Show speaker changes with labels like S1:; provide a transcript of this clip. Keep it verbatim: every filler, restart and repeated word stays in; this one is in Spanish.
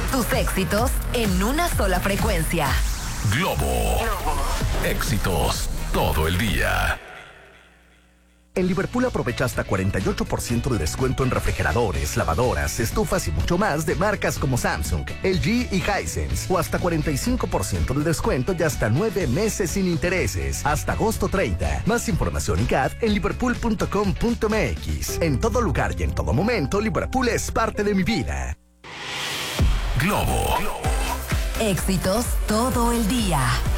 S1: Tus éxitos en una sola frecuencia.
S2: Globo. Éxitos todo el día.
S3: En Liverpool aprovecha hasta cuarenta y ocho por ciento de descuento en refrigeradores, lavadoras, estufas y mucho más de marcas como Samsung, L G y Hisense. O hasta cuarenta y cinco por ciento de descuento y hasta nueve meses sin intereses. Hasta agosto treinta. Más información y C A D en liverpool punto com punto m x. En todo lugar y en todo momento, Liverpool es parte de mi vida.
S2: Globo.
S1: Éxitos todo el día.